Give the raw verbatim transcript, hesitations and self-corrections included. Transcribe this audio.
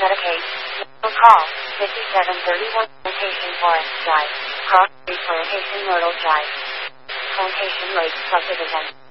dedicate. No call, fifty-seven thirty-one Plantation Forest Drive. Cross Street Plantation Myrtle Drive. Plantation Lake Subdivision.